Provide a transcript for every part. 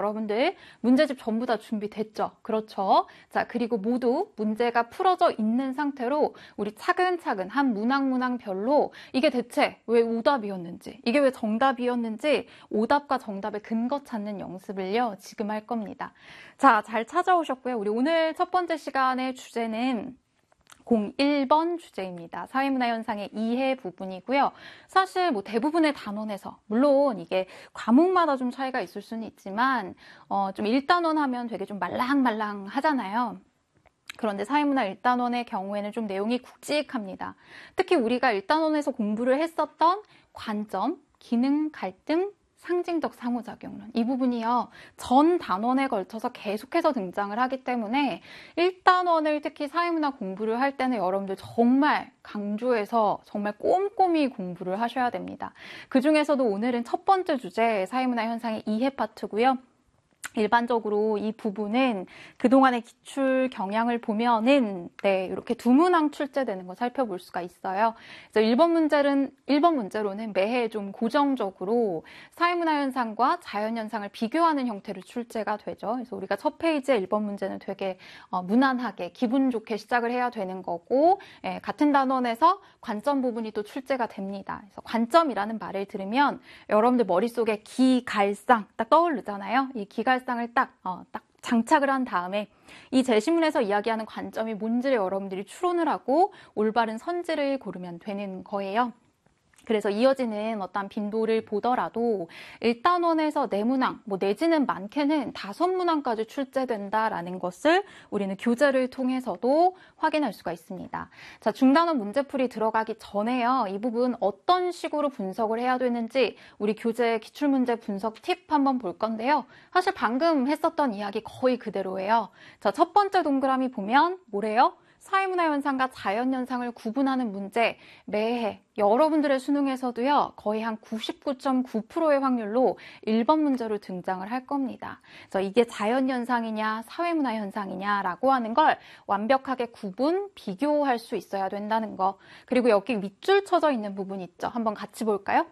여러분들 문제집 전부 다 준비됐죠? 그렇죠? 자, 그리고 모두 문제가 풀어져 있는 상태로 우리 차근차근 한 문항별로 이게 대체 왜 오답이었는지, 이게 왜 정답이었는지 오답과 정답의 근거 찾는 연습을요, 지금 할 겁니다. 자, 잘 찾아오셨고요. 우리 오늘 첫 번째 시간의 주제는 01번 주제입니다. 사회문화 현상의 이해 부분이고요. 사실 뭐 대부분의 단원에서, 물론 이게 과목마다 좀 차이가 있을 수는 있지만 좀 1단원 하면 되게 좀 말랑말랑 하잖아요. 그런데 사회문화 1단원의 경우에는 좀 내용이 굵직합니다. 특히 우리가 1단원에서 공부를 했었던 관점, 기능, 갈등, 상징적 상호작용론, 이 부분이요, 전 단원에 걸쳐서 계속해서 등장을 하기 때문에 1단원을 특히 사회문화 공부를 할 때는 여러분들 정말 강조해서 정말 꼼꼼히 공부를 하셔야 됩니다. 그 중에서도 오늘은 첫 번째 주제 사회문화 현상의 이해 파트고요. 일반적으로 이 부분은 그동안의 기출 경향을 보면은 이렇게 두 문항 출제되는 거 살펴볼 수가 있어요. 그래서 1번 문제로는 매해 좀 고정적으로 사회문화 현상과 자연 현상을 비교하는 형태로 출제가 되죠. 그래서 우리가 첫 페이지에 1번 문제는 되게 무난하게 기분 좋게 시작을 해야 되는 거고, 같은 단원에서 관점 부분이 또 출제가 됩니다. 그래서 관점이라는 말을 들으면 여러분들 머릿속에 기갈상 딱 떠오르잖아요. 이 기갈상을 딱 장착을 한 다음에 이 제시문에서 이야기하는 관점이 뭔지를 여러분들이 추론을 하고 올바른 선지를 고르면 되는 거예요. 그래서 이어지는 어떤 빈도를 보더라도 1단원에서 4문항, 내지는 많게는 5문항까지 출제된다라는 것을 우리는 교재를 통해서도 확인할 수가 있습니다. 자, 중단원 문제풀이 들어가기 전에요, 이 부분 어떤 식으로 분석을 해야 되는지 우리 교재 기출문제 분석 팁 한번 볼 건데요. 사실 방금 했었던 이야기 거의 그대로예요. 자, 첫 번째 동그라미 보면 뭐래요? 사회문화 현상과 자연 현상을 구분하는 문제, 매해 여러분들의 수능에서도요, 거의 한 99.9%의 확률로 1번 문제로 등장을 할 겁니다. 그래서 이게 자연 현상이냐 사회문화 현상이냐라고 하는 걸 완벽하게 구분, 비교할 수 있어야 된다는 거. 그리고 여기 밑줄 쳐져 있는 부분 있죠? 한번 같이 볼까요?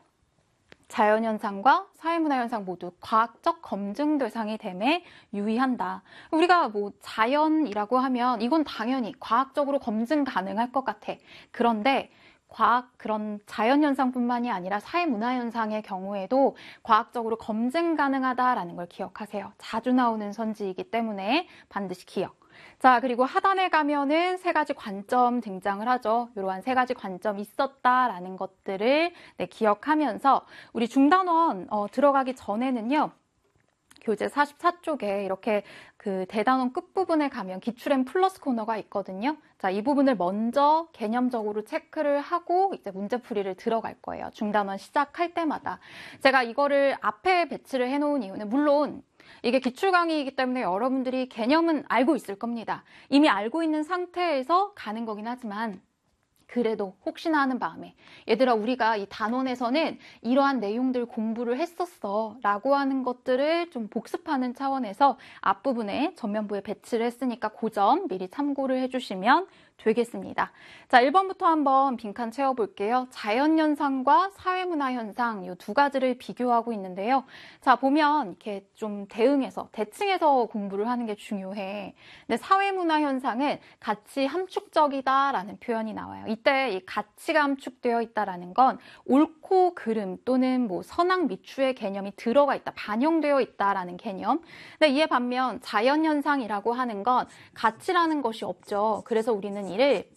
자연현상과 사회문화현상 모두 과학적 검증 대상이 됨에 유의한다. 우리가 자연이라고 하면 이건 당연히 과학적으로 검증 가능할 것 같아. 그런데 그런 자연현상뿐만이 아니라 사회문화현상의 경우에도 과학적으로 검증 가능하다라는 걸 기억하세요. 자주 나오는 선지이기 때문에 반드시 기억. 자, 그리고 하단에 가면은 3가지 관점 등장을 하죠. 이러한 3가지 관점 있었다라는 것들을 기억하면서 우리 중단원 들어가기 전에는요, 교재 44쪽에 이렇게 그 대단원 끝부분에 가면 기출엔 플러스 코너가 있거든요. 자, 이 부분을 먼저 개념적으로 체크를 하고 이제 문제풀이를 들어갈 거예요. 중단원 시작할 때마다. 제가 이거를 앞에 배치를 해놓은 이유는, 물론 이게 기출 강의이기 때문에 여러분들이 개념은 알고 있을 겁니다. 이미 알고 있는 상태에서 가는 거긴 하지만, 그래도 혹시나 하는 마음에 얘들아, 우리가 이 단원에서는 이러한 내용들 공부를 했었어 라고 하는 것들을 좀 복습하는 차원에서 앞부분에 전면부에 배치를 했으니까 그 점 미리 참고를 해주시면 되겠습니다. 자, 1번부터 한번 빈칸 채워볼게요. 자연현상과 사회문화현상 이 2가지를 비교하고 있는데요. 자, 보면 이렇게 좀 대칭해서 공부를 하는 게 중요해. 근데 사회문화현상은 가치 함축적이다라는 표현이 나와요. 이때 이 가치가 함축되어 있다라는 건 옳고 그름 또는 선악 미추의 개념이 들어가 있다, 반영되어 있다라는 개념. 근데 이에 반면 자연현상이라고 하는 건 가치라는 것이 없죠. 그래서 우리는 이를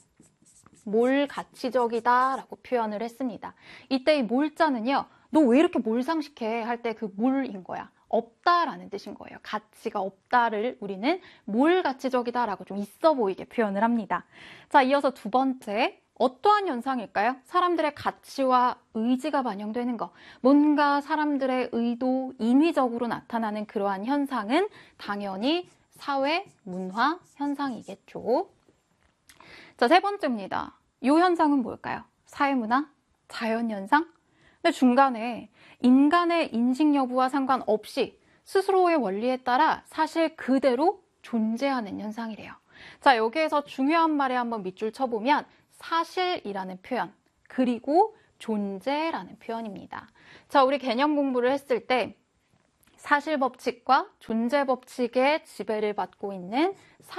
몰가치적이다라고 표현을 했습니다. 이때 이 몰자는요, 너 왜 이렇게 몰상식해 할 때 그 몰인 거야. 없다라는 뜻인 거예요. 가치가 없다를 우리는 몰가치적이다라고 좀 있어 보이게 표현을 합니다. 자, 이어서 2번째. 어떠한 현상일까요? 사람들의 가치와 의지가 반영되는 것. 뭔가 사람들의 의도, 인위적으로 나타나는 그러한 현상은 당연히 사회, 문화 현상이겠죠. 자, 3번째입니다. 이 현상은 뭘까요? 사회문화, 자연현상? 근데 중간에 인간의 인식 여부와 상관없이 스스로의 원리에 따라 사실 그대로 존재하는 현상이래요. 자, 여기에서 중요한 말에 한번 밑줄 쳐보면 사실이라는 표현, 그리고 존재라는 표현입니다. 자, 우리 개념 공부를 했을 때 사실법칙과 존재법칙의 지배를 받고 있는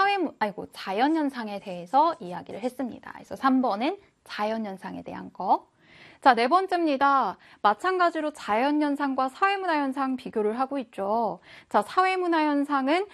자연현상에 대해서 이야기를 했습니다. 그래서 3번은 자연현상에 대한 거. 자, 네 번째입니다. 마찬가지로 자연현상과 사회문화현상 비교를 하고 있죠. 자, 사회문화현상은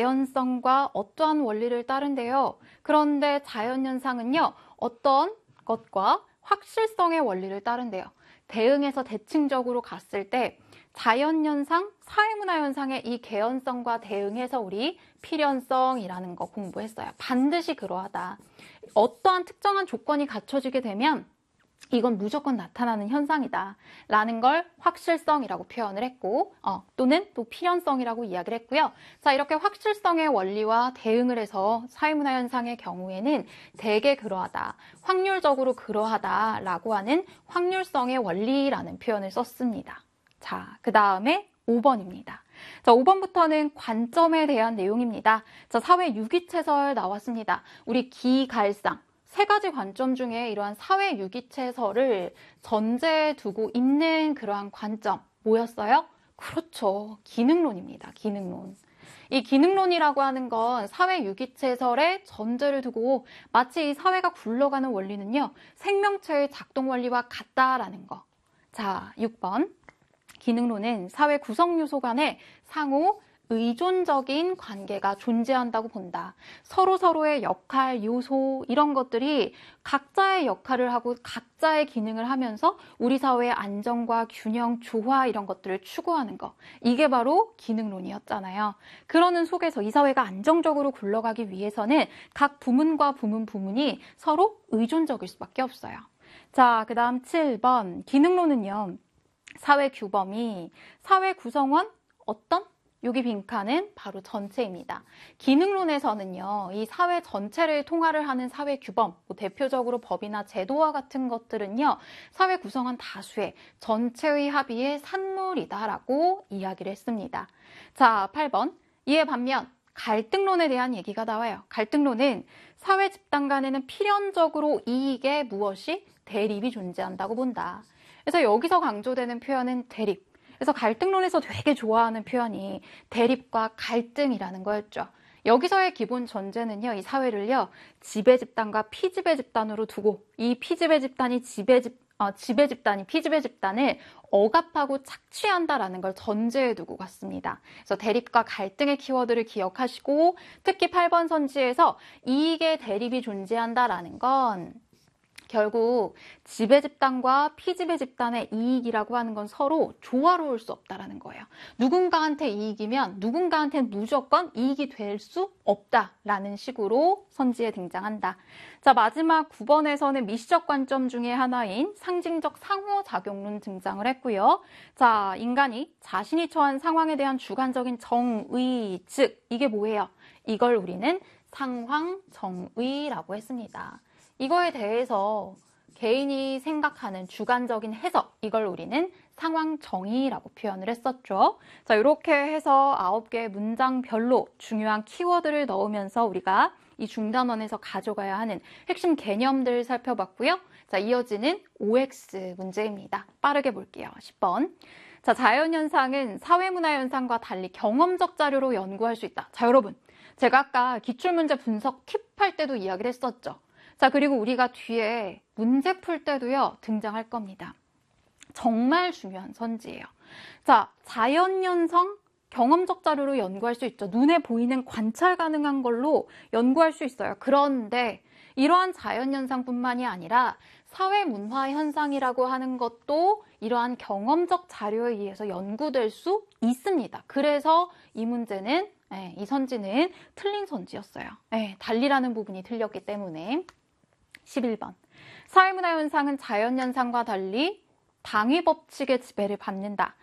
개연성과 어떠한 원리를 따른대요. 그런데 자연현상은요, 어떤 것과 확실성의 원리를 따른대요. 대응해서 대칭적으로 갔을 때 자연현상, 사회문화현상의 이 개연성과 대응해서 우리 필연성이라는 거 공부했어요. 반드시 그러하다. 어떠한 특정한 조건이 갖춰지게 되면 이건 무조건 나타나는 현상이다 라는 걸 확실성이라고 표현을 했고 또는 또 필연성이라고 이야기를 했고요. 자, 이렇게 확실성의 원리와 대응을 해서 사회문화현상의 경우에는 대개 그러하다, 확률적으로 그러하다 라고 하는 확률성의 원리라는 표현을 썼습니다. 자, 그 다음에 5번입니다. 자, 5번부터는 관점에 대한 내용입니다. 자, 사회 유기체설 나왔습니다. 우리 기갈상. 세 가지 관점 중에 이러한 사회 유기체설을 전제에 두고 있는 그러한 관점 뭐였어요? 그렇죠. 기능론입니다. 기능론. 이 기능론이라고 하는 건 사회 유기체설의 전제를 두고 마치 이 사회가 굴러가는 원리는요, 생명체의 작동 원리와 같다라는 거. 자, 6번. 기능론은 사회 구성 요소 간의 상호 의존적인 관계가 존재한다고 본다. 서로서로의 역할, 요소 이런 것들이 각자의 역할을 하고 각자의 기능을 하면서 우리 사회의 안정과 균형, 조화 이런 것들을 추구하는 거. 이게 바로 기능론이었잖아요. 그러는 속에서 이 사회가 안정적으로 굴러가기 위해서는 각 부문과 부문이 서로 의존적일 수밖에 없어요. 자, 그 다음 7번. 기능론은요, 사회 규범이 사회 구성원 어떤? 여기 빈칸은 바로 전체입니다. 기능론에서는요, 이 사회 전체를 통할을 하는 사회 규범, 대표적으로 법이나 제도와 같은 것들은요, 사회 구성원 다수의 전체의 합의의 산물이다라고 이야기를 했습니다. 자, 8번. 이에 반면 갈등론에 대한 얘기가 나와요. 갈등론은 사회 집단 간에는 필연적으로 이익에 무엇이 대립이 존재한다고 본다. 그래서 여기서 강조되는 표현은 대립. 그래서 갈등론에서 되게 좋아하는 표현이 대립과 갈등이라는 거였죠. 여기서의 기본 전제는요, 이 사회를요, 지배 집단과 피지배 집단으로 두고 이 피지배 집단이 지배 집단이 피지배 집단을 억압하고 착취한다라는 걸 전제에 두고 갔습니다. 그래서 대립과 갈등의 키워드를 기억하시고 특히 8번 선지에서 이익의 대립이 존재한다라는 건 결국 지배 집단과 피지배 집단의 이익이라고 하는 건 서로 조화로울 수 없다라는 거예요. 누군가한테 이익이면 누군가한테는 무조건 이익이 될 수 없다라는 식으로 선지에 등장한다. 자, 마지막 9번에서는 미시적 관점 중에 하나인 상징적 상호작용론 등장을 했고요. 자, 인간이 자신이 처한 상황에 대한 주관적인 정의, 즉 이게 뭐예요? 이걸 우리는 상황정의라고 했습니다. 이거에 대해서 개인이 생각하는 주관적인 해석, 이걸 우리는 상황정의라고 표현을 했었죠. 자, 이렇게 해서 9개의 문장별로 중요한 키워드를 넣으면서 우리가 이 중단원에서 가져가야 하는 핵심 개념들을 살펴봤고요. 자, 이어지는 OX 문제입니다. 빠르게 볼게요. 10번. 자, 자연현상은 사회문화현상과 달리 경험적 자료로 연구할 수 있다. 자, 여러분. 제가 아까 기출문제 분석 팁 할 때도 이야기를 했었죠. 자, 그리고 우리가 뒤에 문제 풀 때도요, 등장할 겁니다. 정말 중요한 선지예요. 자, 자연현상 경험적 자료로 연구할 수 있죠. 눈에 보이는 관찰 가능한 걸로 연구할 수 있어요. 그런데 이러한 자연현상뿐만이 아니라 사회문화현상이라고 하는 것도 이러한 경험적 자료에 의해서 연구될 수 있습니다. 그래서 이 문제는, 이 선지는 틀린 선지였어요. 달리라는 부분이 틀렸기 때문에. 11번. 사회문화현상은 자연현상과 달리 당위법칙의 지배를 받는다.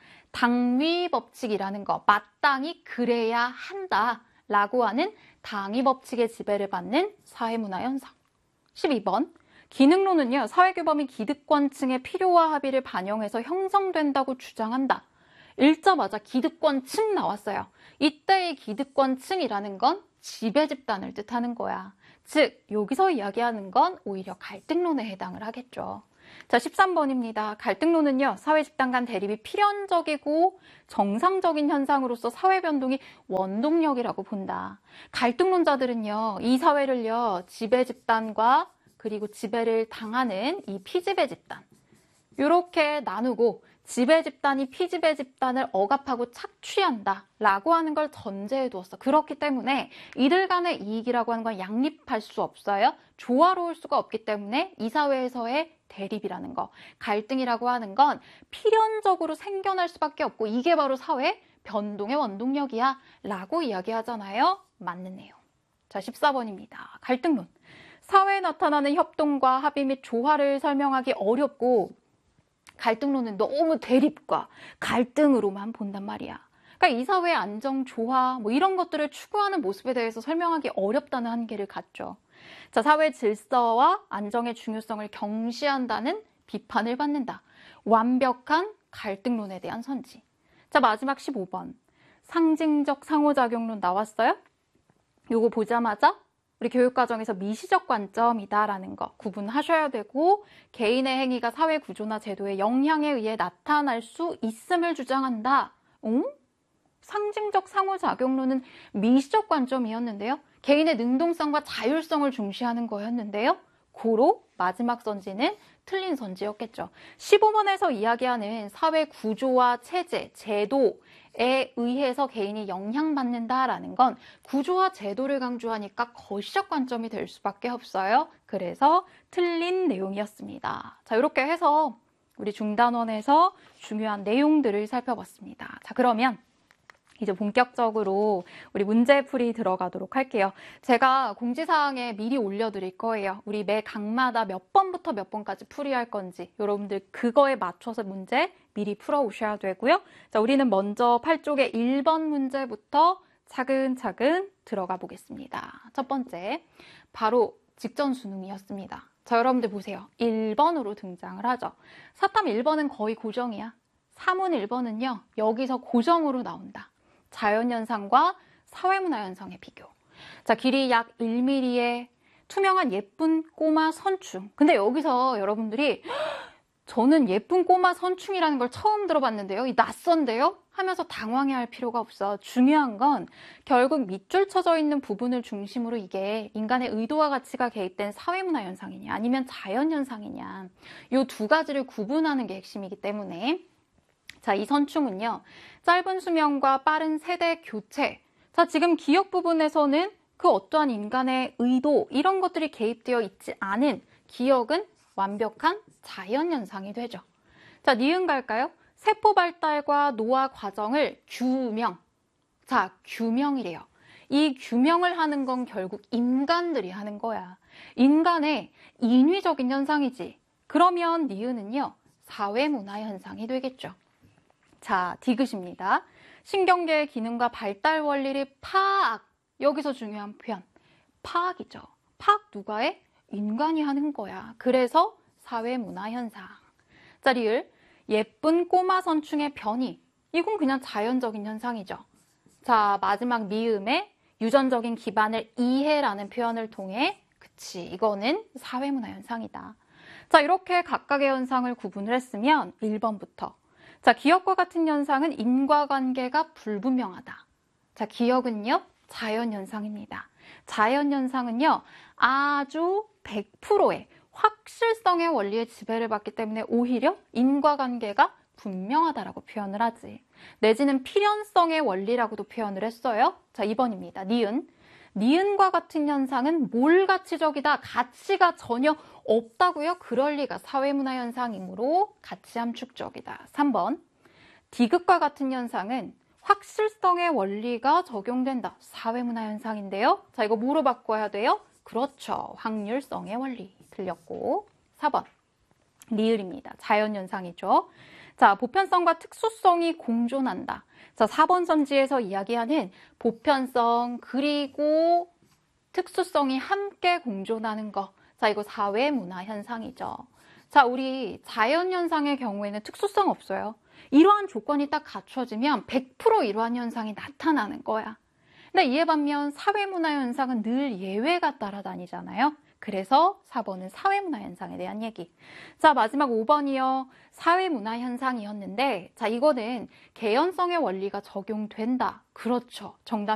당위법칙이라는 거, 마땅히 그래야 한다 라고 하는 당위법칙의 지배를 받는 사회문화현상. 12번. 기능론은요, 사회규범이 기득권층의 필요와 합의를 반영해서 형성된다고 주장한다. 읽자마자 기득권층 나왔어요. 이때의 기득권층이라는 건 지배 집단을 뜻하는 거야. 즉, 여기서 이야기하는 건 오히려 갈등론에 해당을 하겠죠. 자, 13번입니다. 갈등론은요, 사회 집단 간 대립이 필연적이고 정상적인 현상으로서 사회 변동이 원동력이라고 본다. 갈등론자들은요, 이 사회를요, 지배 집단과 그리고 지배를 당하는 이 피지배 집단, 이렇게 나누고 지배 집단이 피지배 집단을 억압하고 착취한다 라고 하는 걸 전제해 두었어. 그렇기 때문에 이들 간의 이익이라고 하는 건 양립할 수 없어요. 조화로울 수가 없기 때문에 이 사회에서의 대립이라는 거, 갈등이라고 하는 건 필연적으로 생겨날 수밖에 없고 이게 바로 사회 변동의 원동력이야 라고 이야기하잖아요. 맞는 내용. 자, 14번입니다. 갈등론. 사회에 나타나는 협동과 합의 및 조화를 설명하기 어렵고 갈등론은 너무 대립과 갈등으로만 본단 말이야. 그러니까 이 사회의 안정, 조화 뭐 이런 것들을 추구하는 모습에 대해서 설명하기 어렵다는 한계를 갖죠. 자, 사회 질서와 안정의 중요성을 경시한다는 비판을 받는다. 완벽한 갈등론에 대한 선지. 자, 마지막 15번. 상징적 상호작용론 나왔어요? 요거 보자마자 우리 교육과정에서 미시적 관점이다라는 거 구분하셔야 되고 개인의 행위가 사회 구조나 제도의 영향에 의해 나타날 수 있음을 주장한다. 상징적 상호작용론은 미시적 관점이었는데요. 개인의 능동성과 자율성을 중시하는 거였는데요. 고로 마지막 선지는 틀린 선지였겠죠. 15번에서 이야기하는 사회 구조와 체제, 제도에 의해서 개인이 영향받는다라는 건 구조와 제도를 강조하니까 거시적 관점이 될 수밖에 없어요. 그래서 틀린 내용이었습니다. 자, 이렇게 해서 우리 중단원에서 중요한 내용들을 살펴봤습니다. 자, 그러면 이제 본격적으로 우리 문제풀이 들어가도록 할게요. 제가 공지사항에 미리 올려드릴 거예요. 우리 매 강마다 몇 번부터 몇 번까지 풀이할 건지 여러분들 그거에 맞춰서 문제 미리 풀어오셔야 되고요. 자, 우리는 먼저 8쪽의 1번 문제부터 차근차근 들어가 보겠습니다. 첫 번째, 바로 직전 수능이었습니다. 자, 여러분들 보세요. 1번으로 등장을 하죠. 사탐 1번은 거의 고정이야. 사문 1번은요, 여기서 고정으로 나온다. 자연현상과 사회문화현상의 비교. 자, 길이 약 1mm의 투명한 예쁜 꼬마 선충. 근데 여기서 여러분들이 저는 예쁜 꼬마 선충이라는 걸 처음 들어봤는데요. 이 낯선데요? 하면서 당황해할 필요가 없어. 중요한 건 결국 밑줄 쳐져 있는 부분을 중심으로 이게 인간의 의도와 가치가 개입된 사회문화 현상이냐 아니면 자연현상이냐 이 두 가지를 구분하는 게 핵심이기 때문에 자, 이 선충은요. 짧은 수명과 빠른 세대 교체. 자, 지금 기억 부분에서는 그 어떠한 인간의 의도 이런 것들이 개입되어 있지 않은 기억은 완벽한 자연현상이 되죠. 자, 니은 갈까요? 세포 발달과 노화 과정을 규명. 자, 규명이래요. 이 규명을 하는 건 결국 인간들이 하는 거야. 인간의 인위적인 현상이지. 그러면 니은은요. 사회문화 현상이 되겠죠. 자, 디귿입니다. 신경계의 기능과 발달 원리를 파악. 여기서 중요한 표현. 파악이죠. 파악 누가 해? 인간이 하는 거야. 그래서 사회문화 현상. 자, 리을. 예쁜 꼬마 선충의 변이. 이건 그냥 자연적인 현상이죠. 자, 마지막 미음에 유전적인 기반을 이해라는 표현을 통해 그치, 이거는 사회문화 현상이다. 자, 이렇게 각각의 현상을 구분을 했으면 1번부터 자, 기억과 같은 현상은 인과관계가 불분명하다. 자, 기억은요, 자연현상입니다. 자연현상은요, 아주 100%의 확실성의 원리의 지배를 받기 때문에 오히려 인과관계가 분명하다라고 표현을 하지. 내지는 필연성의 원리라고도 표현을 했어요. 자, 2번입니다. 니은. 니은과 같은 현상은 몰가치적이다. 가치가 전혀 없다고요? 그럴 리가. 사회문화 현상이므로 가치 함축적이다. 3번. 디귿과 같은 현상은 확실성의 원리가 적용된다. 사회문화 현상인데요. 자, 이거 뭐로 바꿔야 돼요? 그렇죠. 확률성의 원리. 틀렸고. 4번. 리을입니다. 자연현상이죠. 자, 보편성과 특수성이 공존한다. 자, 4번 선지에서 이야기하는 보편성 그리고 특수성이 함께 공존하는 거. 자, 이거 사회문화 현상이죠. 자, 우리 자연현상의 경우에는 특수성 없어요. 이러한 조건이 딱 갖춰지면 100% 이러한 현상이 나타나는 거야. 근데 이에 반면 사회문화 현상은 늘 예외가 따라다니잖아요. 그래서 4번은 사회문화 현상에 대한 얘기. 자, 마지막 5번이요. 사회문화 현상이었는데, 자, 이거는 개연성의 원리가 적용된다. 그렇죠. 정답